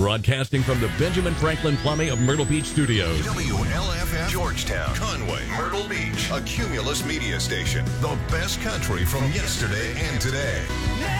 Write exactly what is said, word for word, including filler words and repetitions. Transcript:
Broadcasting from the Benjamin Franklin Plumbing of Myrtle Beach Studios. W L F F, Georgetown, Conway, Myrtle Beach, a Cumulus media station. The best country from yesterday and today.